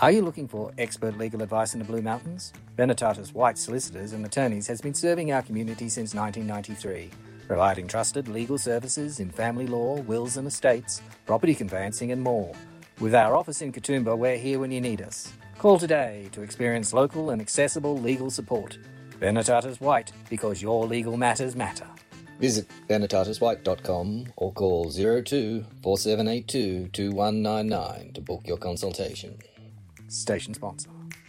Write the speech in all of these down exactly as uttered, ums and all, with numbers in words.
Are you looking for expert legal advice in the Blue Mountains? Venetatis White Solicitors and Attorneys has been serving our community since nineteen ninety-three, providing trusted legal services in family law, wills and estates, property conveyancing and more. With our office in Katoomba, we're here when you need us. Call today to experience local and accessible legal support. Venetatis White, because your legal matters matter. Visit venetatis white dot com or call zero two four seven eight two two one nine nine to book your consultation. Station sponsor.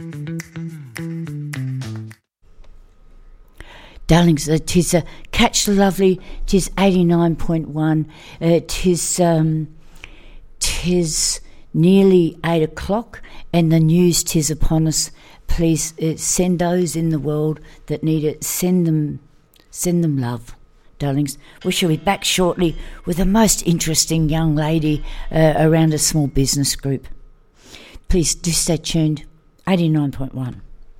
Darlings, uh, tis uh, Catch the Lovely, tis eighty-nine point one, uh, tis, um, tis nearly eight o'clock and the news tis upon us. Please uh, send those in the world that need it, send them, send them love. Darlings, we shall be back shortly with a most interesting young lady uh, around a small business group. Please do stay tuned. eighty-nine point one.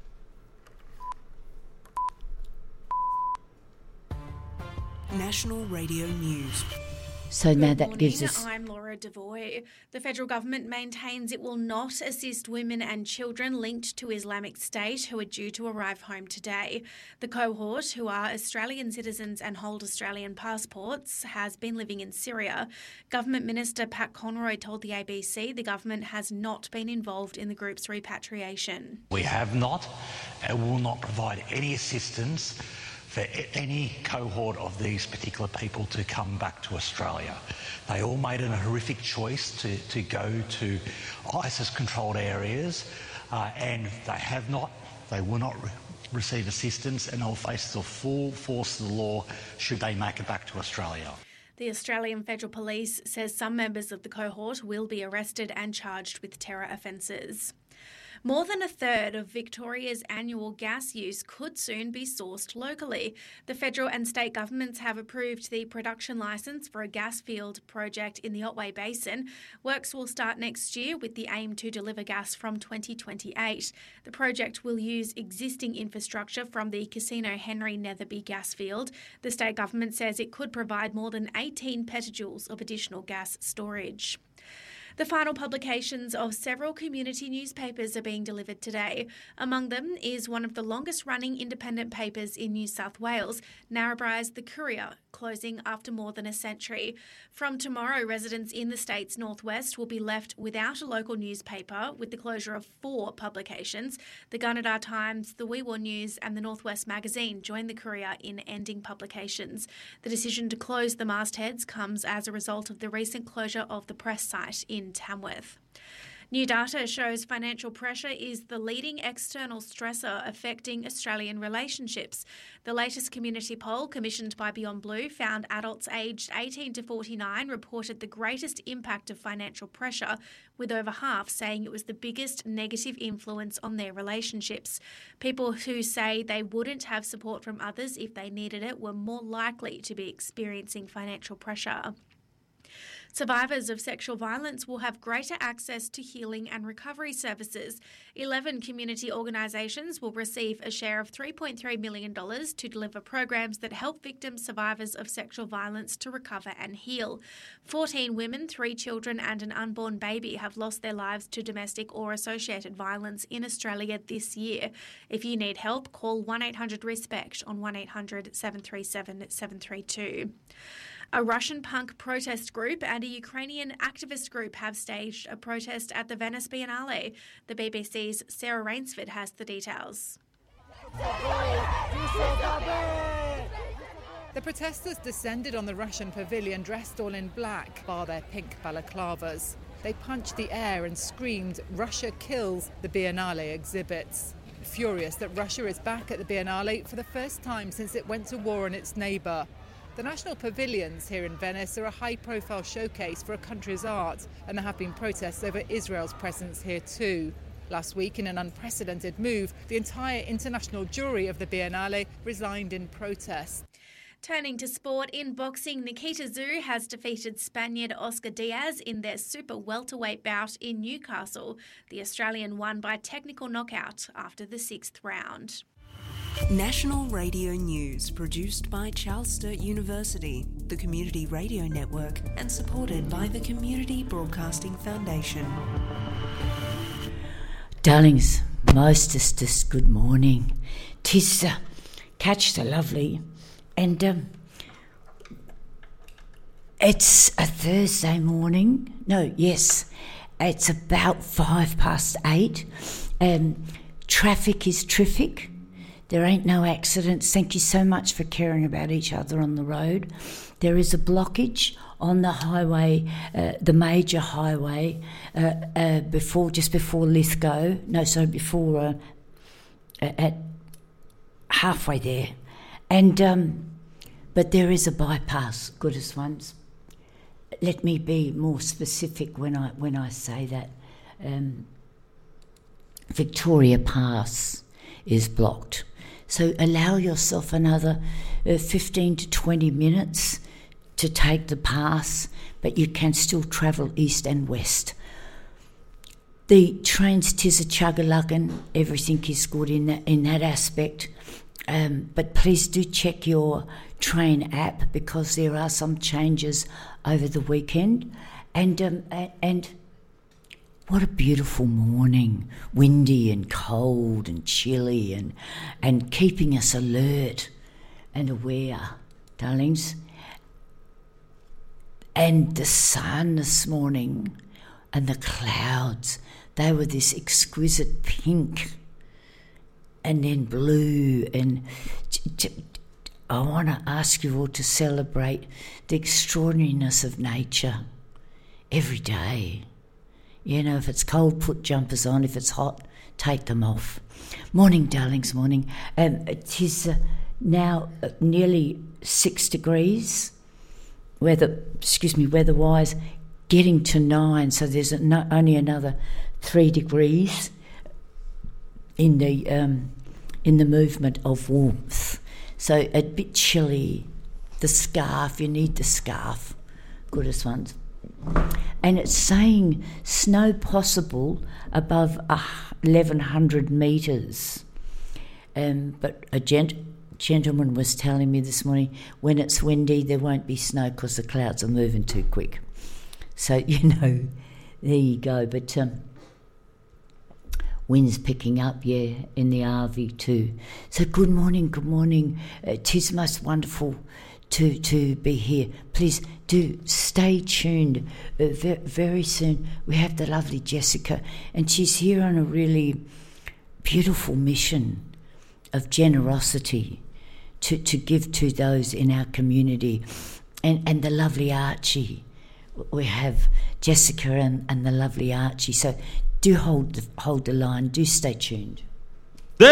National Radio News. So Good now that morning. gives us... I'm Laura Devoy. The federal government maintains it will not assist women and children linked to Islamic State who are due to arrive home today. The cohort, who are Australian citizens and hold Australian passports, has been living in Syria. Government Minister Pat Conroy told the A B C the government has not been involved in the group's repatriation. We have not and will not provide any assistance for any cohort of these particular people to come back to Australia. They all made a horrific choice to, to go to ISIS-controlled areas, uh, and they have not, they will not re- receive assistance, and they'll face the full force of the law should they make it back to Australia. The Australian Federal Police says some members of the cohort will be arrested and charged with terror offences. More than a third of Victoria's annual gas use could soon be sourced locally. The federal and state governments have approved the production licence for a gas field project in the Otway Basin. Works will start next year with the aim to deliver gas from twenty twenty-eight. The project will use existing infrastructure from the Casino Henry Netherby gas field. The state government says it could provide more than eighteen petajoules of additional gas storage. The final publications of several community newspapers are being delivered today. Among them is one of the longest-running independent papers in New South Wales, Narrabri's The Courier, closing after more than a century. From tomorrow, residents in the state's northwest will be left without a local newspaper with the closure of four publications. The Gunnedah Times, the Wee Waa News and the Northwest Magazine join the Courier in ending publications. The decision to close the mastheads comes as a result of the recent closure of the press site in Tamworth. New data shows financial pressure is the leading external stressor affecting Australian relationships. The latest community poll commissioned by Beyond Blue found adults aged eighteen to forty-nine reported the greatest impact of financial pressure, with over half saying it was the biggest negative influence on their relationships. People who say they wouldn't have support from others if they needed it were more likely to be experiencing financial pressure. Survivors of sexual violence will have greater access to healing and recovery services. Eleven community organisations will receive a share of three point three million dollars to deliver programs that help victims survivors of sexual violence to recover and heal. Fourteen women, three children and an unborn baby have lost their lives to domestic or associated violence in Australia this year. If you need help, call one eight hundred RESPECT on one eight hundred seven three seven seven three two. A Russian punk protest group and a Ukrainian activist group have staged a protest at the Venice Biennale. The B B C's Sarah Rainsford has the details. The protesters descended on the Russian pavilion dressed all in black, bar their pink balaclavas. They punched the air and screamed, "Russia kills," the Biennale exhibits. Furious that Russia is back at the Biennale for the first time since it went to war on its neighbour. The national pavilions here in Venice are a high-profile showcase for a country's art, and there have been protests over Israel's presence here too. Last week, in an unprecedented move, the entire international jury of the Biennale resigned in protest. Turning to sport, in boxing, Nikita Tszyu has defeated Spaniard Oscar Diaz in their super welterweight bout in Newcastle. The Australian won by technical knockout after the sixth round. National Radio News, produced by Charles Sturt University, the Community Radio Network, and supported by the Community Broadcasting Foundation. Darlings, mostest good morning. 'Tis uh, Catch the Lovely, and um, it's a Thursday morning. No, yes, it's about five past eight. Um, traffic is terrific. There ain't no accidents. Thank you so much for caring about each other on the road. There is a blockage on the highway, uh, the major highway, uh, uh, before just before Lithgow. No, sorry, before uh, at halfway there, and um, but there is a bypass, good as ones. Let me be more specific when I when I say that. Um, Victoria Pass is blocked. So allow yourself another uh, fifteen to twenty minutes to take the pass, but you can still travel east and west. The trains, 'tis a chug-a-luggin', everything is good in that, in that aspect. Um, but please do check your train app, because there are some changes over the weekend. And um, and what a beautiful morning, windy and cold and chilly, and and keeping us alert and aware, darlings. And the sun this morning and the clouds, they were this exquisite pink and then blue. And I want to ask you all to celebrate the extraordinariness of nature every day. You know, if it's cold, put jumpers on. If it's hot, take them off. Morning, darlings, morning. Um, it is uh, now uh, nearly six degrees. Weather, excuse me, weather-wise, getting to nine. So there's a, no, only another three degrees in the um, in the movement of warmth. So a bit chilly. The scarf, you need the scarf. Good as ones. And it's saying snow possible above eleven hundred metres. Um, but a gent, gentleman was telling me this morning, when it's windy, there won't be snow because the clouds are moving too quick. So, you know, there you go. But um, wind's picking up, yeah, in the R V too. So good morning, good morning. It is most wonderful to to be here. Please do stay tuned. Uh, ve- very soon we have the lovely Jessica, and she's here on a really beautiful mission of generosity to, to give to those in our community. And, and the lovely Archie. We have Jessica and, and the lovely Archie. So do hold the, hold the line. Do stay tuned.